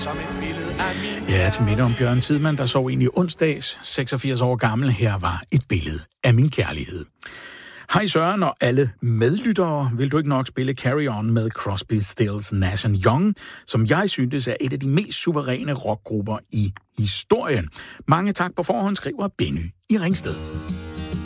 Ja, til middag om Bjørn Tidemand, der sov egentlig onsdags, 86 år gammel. Her var et billede af min kærlighed. Hej Søren og alle medlyttere. Vil du ikke nok spille Carry On med Crosby, Stills, Nash & Young, som jeg syntes er et af de mest suveræne rockgrupper i historien. Mange tak på forhånd, skriver Benny i Ringsted.